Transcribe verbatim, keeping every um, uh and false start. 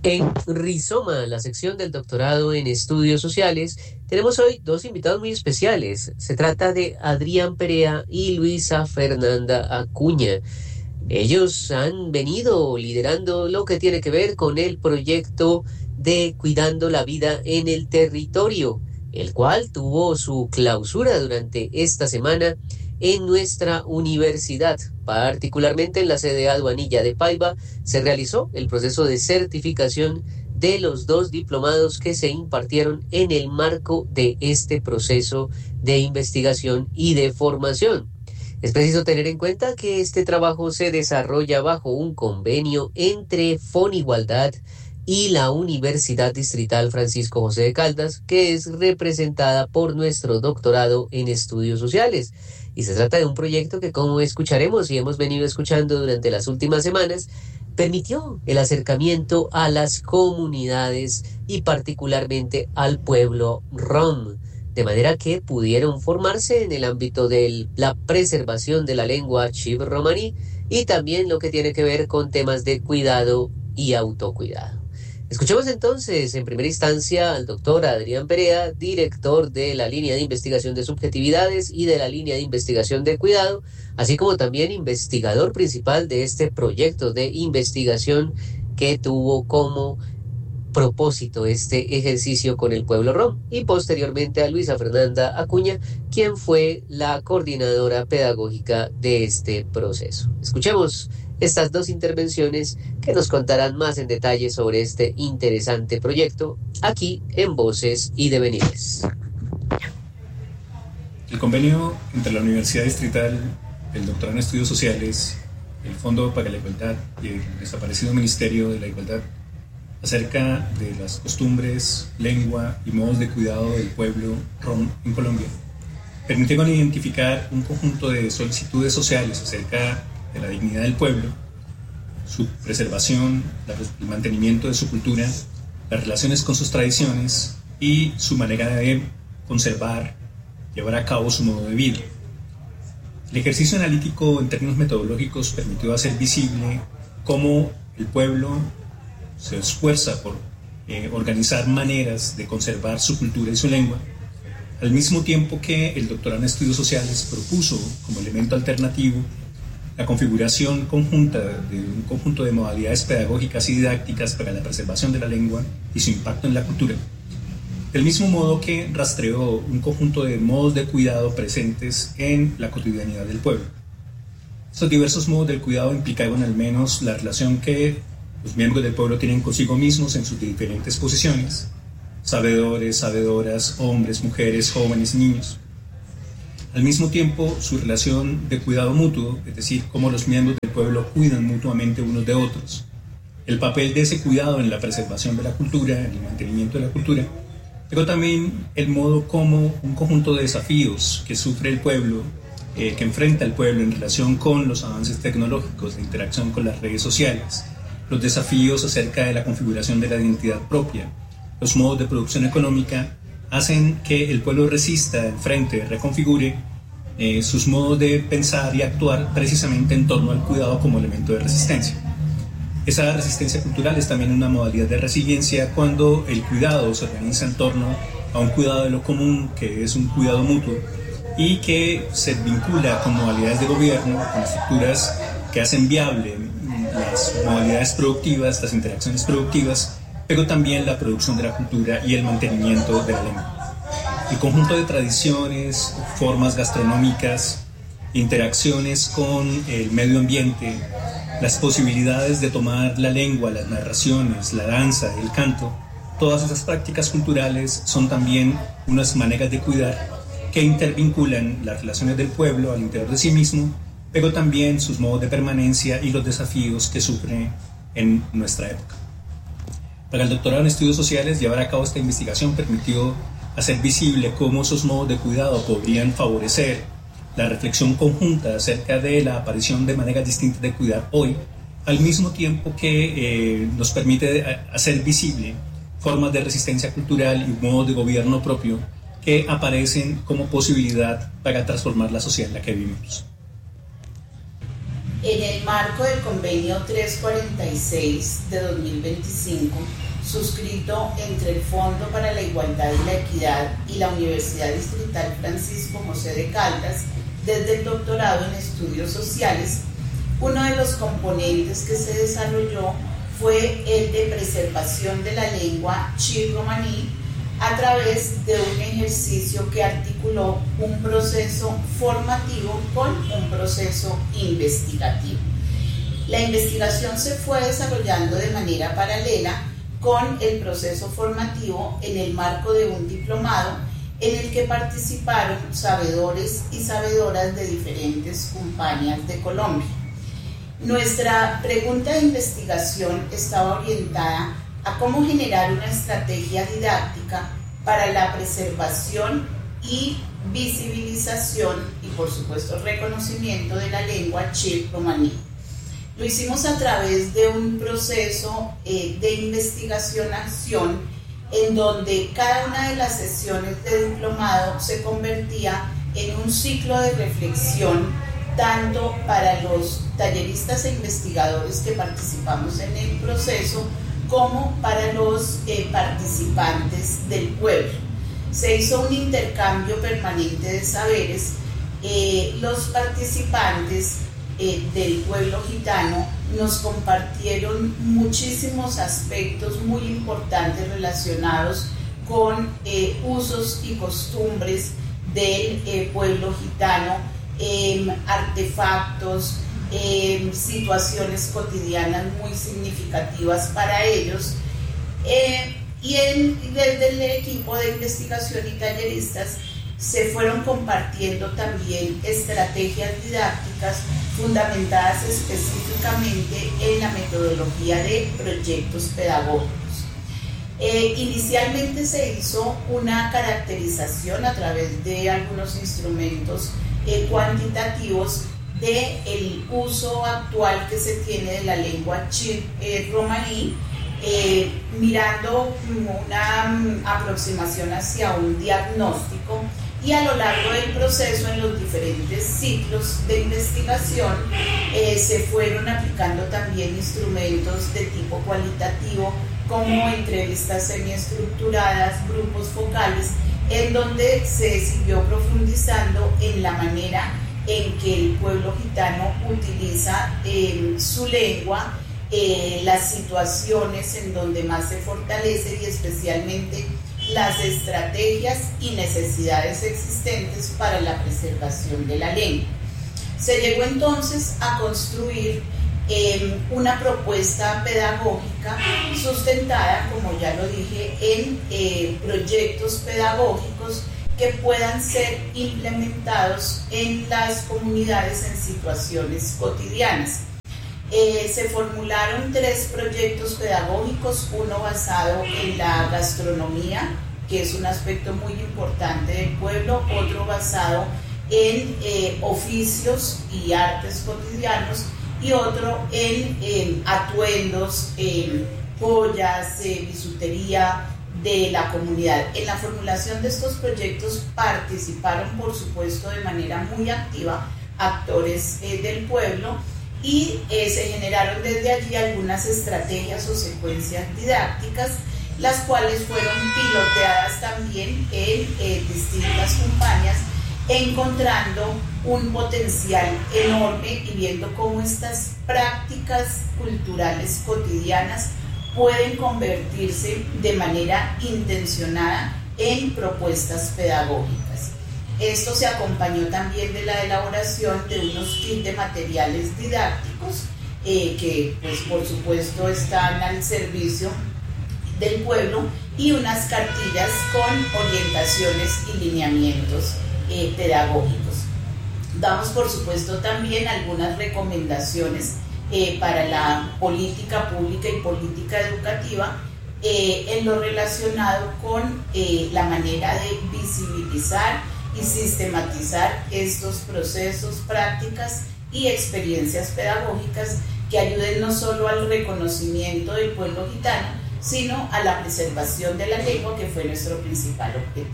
En Rizoma, la sección del doctorado en estudios sociales, tenemos hoy dos invitados muy especiales. Se trata de Adrián Perea y Luisa Fernanda Acuña. Ellos han venido liderando lo que tiene que ver con el proyecto de Cuidando la Vida en el Territorio, el cual tuvo su clausura durante esta semana en nuestra universidad. Particularmente en la sede Aduanilla de Paiva se realizó el proceso de certificación de los dos diplomados que se impartieron en el marco de este proceso de investigación y de formación. Es preciso tener en cuenta que este trabajo se desarrolla bajo un convenio entre Fonigualdad y la Universidad Distrital Francisco José de Caldas, que es representada por nuestro doctorado en estudios sociales. Y se trata de un proyecto que, como escucharemos y hemos venido escuchando durante las últimas semanas, permitió el acercamiento a las comunidades y particularmente al pueblo rom, de manera que pudieron formarse en el ámbito de la preservación de la lengua chiv-romaní y también lo que tiene que ver con temas de cuidado y autocuidado. Escuchemos entonces en primera instancia al doctor Adrián Perea, director de la línea de investigación de subjetividades y de la línea de investigación de cuidado, así como también investigador principal de este proyecto de investigación que tuvo como propósito este ejercicio con el pueblo rom, y posteriormente a Luisa Fernanda Acuña, quien fue la coordinadora pedagógica de este proceso. Escuchemos estas dos intervenciones que nos contarán más en detalle sobre este interesante proyecto aquí en Voces y Devenires. El convenio entre la Universidad Distrital, el doctorado en estudios sociales, el Fondo para la Igualdad y el desaparecido Ministerio de la Igualdad acerca de las costumbres, lengua y modos de cuidado del pueblo rom en Colombia permitieron identificar un conjunto de solicitudes sociales acerca de la dignidad del pueblo, su preservación, el mantenimiento de su cultura, las relaciones con sus tradiciones y su manera de conservar, llevar a cabo su modo de vida. El ejercicio analítico en términos metodológicos permitió hacer visible cómo el pueblo se esfuerza por eh, organizar maneras de conservar su cultura y su lengua, al mismo tiempo que el doctorado en estudios sociales propuso como elemento alternativo la configuración conjunta de un conjunto de modalidades pedagógicas y didácticas para la preservación de la lengua y su impacto en la cultura, del mismo modo que rastreó un conjunto de modos de cuidado presentes en la cotidianidad del pueblo. Estos diversos modos de cuidado implicaban al menos la relación que los miembros del pueblo tienen consigo mismos en sus diferentes posiciones, sabedores, sabedoras, hombres, mujeres, jóvenes, niños. Al mismo tiempo, su relación de cuidado mutuo, es decir, cómo los miembros del pueblo cuidan mutuamente unos de otros, el papel de ese cuidado en la preservación de la cultura, en el mantenimiento de la cultura, pero también el modo como un conjunto de desafíos que sufre el pueblo, eh, que enfrenta el pueblo en relación con los avances tecnológicos, la interacción con las redes sociales, los desafíos acerca de la configuración de la identidad propia, los modos de producción económica, hacen que el pueblo resista, enfrente, reconfigure eh, sus modos de pensar y actuar precisamente en torno al cuidado como elemento de resistencia. Esa resistencia cultural es también una modalidad de resiliencia cuando el cuidado se organiza en torno a un cuidado de lo común, que es un cuidado mutuo, y que se vincula con modalidades de gobierno, con estructuras que hacen viable las modalidades productivas, las interacciones productivas, pero también la producción de la cultura y el mantenimiento de la lengua. El conjunto de tradiciones, formas gastronómicas, interacciones con el medio ambiente, las posibilidades de tomar la lengua, las narraciones, la danza, el canto, todas esas prácticas culturales son también unas maneras de cuidar que intervinculan las relaciones del pueblo al interior de sí mismo, pero también sus modos de permanencia y los desafíos que sufre en nuestra época. Para el doctorado en estudios sociales, llevar a cabo esta investigación permitió hacer visible cómo esos modos de cuidado podrían favorecer la reflexión conjunta acerca de la aparición de maneras distintas de cuidar hoy, al mismo tiempo que eh, nos permite hacer visible formas de resistencia cultural y modos de gobierno propio que aparecen como posibilidad para transformar la sociedad en la que vivimos. En el marco del convenio trescientos cuarenta y seis de dos mil veinticinco, suscrito entre el Fondo para la Igualdad y la Equidad y la Universidad Distrital Francisco José de Caldas, desde el doctorado en estudios sociales, uno de los componentes que se desarrolló fue el de preservación de la lengua chir-romaní a través de un ejercicio que articuló un proceso formativo con un proceso investigativo. La investigación se fue desarrollando de manera paralela con el proceso formativo en el marco de un diplomado en el que participaron sabedores y sabedoras de diferentes compañías de Colombia. Nuestra pregunta de investigación estaba orientada a cómo generar una estrategia didáctica para la preservación y visibilización y, por supuesto, reconocimiento de la lengua chir-romaní. Lo hicimos a través de un proceso eh, de investigación-acción en donde cada una de las sesiones de diplomado se convertía en un ciclo de reflexión tanto para los talleristas e investigadores que participamos en el proceso como para los eh, participantes del pueblo. Se hizo un intercambio permanente de saberes. Eh, los participantes eh, del pueblo gitano nos compartieron muchísimos aspectos muy importantes relacionados con eh, usos y costumbres del eh, pueblo gitano, eh, artefactos, eh, situaciones cotidianas muy significativas para ellos. Eh, y en, desde el equipo de investigación y talleristas se fueron compartiendo también estrategias didácticas fundamentadas específicamente en la metodología de proyectos pedagógicos. Eh, inicialmente se hizo una caracterización a través de algunos instrumentos eh, cuantitativos del uso actual que se tiene de la lengua chir-romaní, eh, mirando una um, aproximación hacia un diagnóstico, y a lo largo del proceso, en los diferentes ciclos de investigación, eh, se fueron aplicando también instrumentos de tipo cualitativo, como entrevistas semiestructuradas, grupos focales, en donde se siguió profundizando en la manera en que el pueblo gitano utiliza eh, su lengua, eh, las situaciones en donde más se fortalece y especialmente las estrategias y necesidades existentes para la preservación de la lengua. Se llegó entonces a construir eh, una propuesta pedagógica sustentada, como ya lo dije, en eh, proyectos pedagógicos que puedan ser implementados en las comunidades en situaciones cotidianas. Eh, se formularon tres proyectos pedagógicos, uno basado en la gastronomía, que es un aspecto muy importante del pueblo, otro basado en eh, oficios y artes cotidianos, y otro en, en atuendos, en joyas, eh, bisutería de la comunidad. En la formulación de estos proyectos participaron, por supuesto, de manera muy activa actores eh, del pueblo, y eh, se generaron desde allí algunas estrategias o secuencias didácticas, las cuales fueron piloteadas también en eh, distintas compañías, encontrando un potencial enorme y viendo cómo estas prácticas culturales cotidianas pueden convertirse de manera intencionada en propuestas pedagógicas. Esto se acompañó también de la elaboración de unos kits de materiales didácticos eh, que, pues, por supuesto, están al servicio del pueblo, y unas cartillas con orientaciones y lineamientos eh, pedagógicos. Damos, por supuesto, también algunas recomendaciones eh, para la política pública y política educativa eh, en lo relacionado con eh, la manera de visibilizar y sistematizar estos procesos, prácticas y experiencias pedagógicas que ayuden no solo al reconocimiento del pueblo gitano, sino a la preservación de la lengua, que fue nuestro principal objetivo.